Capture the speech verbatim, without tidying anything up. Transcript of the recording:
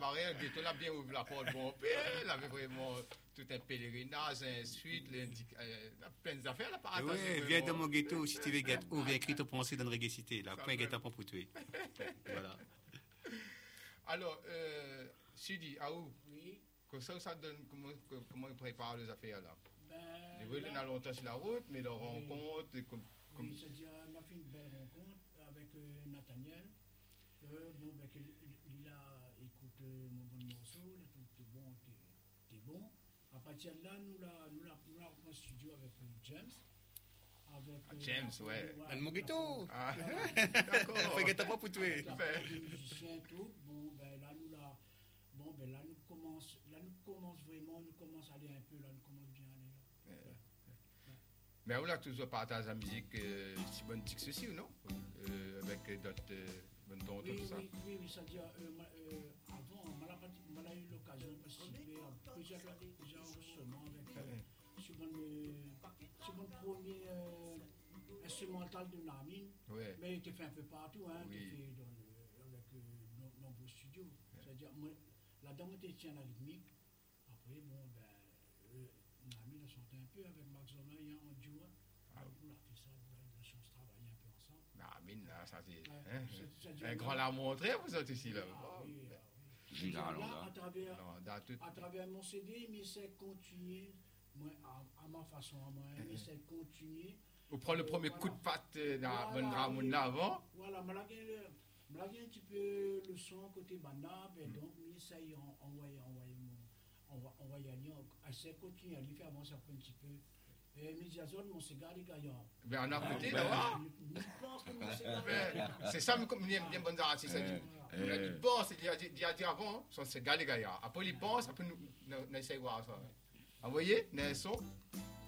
cabaret, le ghetto, là, bien ouvert la porte, bon, il avait vraiment tout un pèlerinage, un suite, plein d'affaires, là, par Oui, viens dans mon ghetto, si tu veux ghetto, ou viens écrire ton pensée dans le reggae cité, là, point ghetto pour tuer. Voilà. Alors, euh, Sidi, Aou, Oui. comme ça, ça donne, comment, comment ils préparent les affaires, là? Ben, Ils veulent aller longtemps sur la route, mais leur oui. rencontre, et comme, comme... Oui, c'est-à-dire, on a fait une belle rencontre avec euh, Nathaniel. Euh, bon, ben, il, il a écouté mon bon morceau, il a trouvé que bon, t'es bon. À partir de là, nous l'avons nous, nous, nous en studio avec euh, James. Avec, ah, euh, James, la, ouais. ouais. Mon ghetto. Ah, d'accord. Fait ghetto pas pour tuer. Avec des musiciens et tout. Bon, ben là, nous là, bon, ben là, nous commence, là, nous commence vraiment, nous commence à aller un peu, là, nous commence bien à aller là. Ouais. Mais on a toujours partagé la musique euh, si bonne tique ceci ou non euh, avec d'autres euh, bonnes tontes oui, tout ça. Oui, oui, oui, c'est-à-dire, euh, euh, avant, on a eu l'occasion de participer à plusieurs enregistrements avec euh, sur, mon, euh, sur mon premier euh, instrumental de Namin. Ouais. Mais il était fait un peu partout, hein, oui. il était fait dans le, avec euh, de nombreux studios. Ouais. C'est-à-dire, moi, la dame était tient la rythmique. Après, bon, ben, euh, Namin a chanté un peu avec Max Zomer, en duo. Ah, on a fait ça, on a chance de travailler un peu ensemble. Namin, là, ça c'est ouais, hein, c'est, c'est un grand l'a montré, vous êtes ici, là. Ah, oui, ah, oui. Là, là, à travers, non, dans tout... à travers mon C D, mais c'est continuer, moi, à, à ma façon, à moi, mais c'est continuer. Vous prenez le premier voilà. coup de patte dans voilà, le Ramon là avant. Voilà, mais là, il y a un petit peu le son côté banab, et donc, mais ça y est, envoyé, envoyé, envoyé, assez continuer à lui faire avancer un petit peu. Et Médiazone, mon cigare, il gagne. Mais on a côté, là, c'est ça, comme bien bon artiste. Il a dit, bon, c'est dit avant, c'est cigare, les gars. Après, il pense, après, nous essayons de voir ça. Vous voyez, Nelson?